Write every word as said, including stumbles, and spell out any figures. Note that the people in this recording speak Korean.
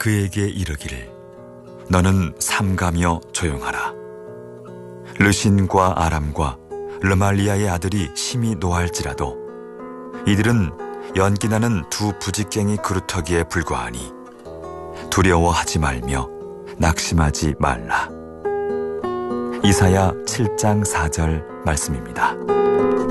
그에게 이르기를 너는 삼가며 조용하라. 르신과 아람과 르말리아의 아들이 심히 노할지라도 이들은 연기나는 두 부직갱이 그루터기에 불과하니 두려워하지 말며 낙심하지 말라. 이사야 칠 장 사 절 말씀입니다.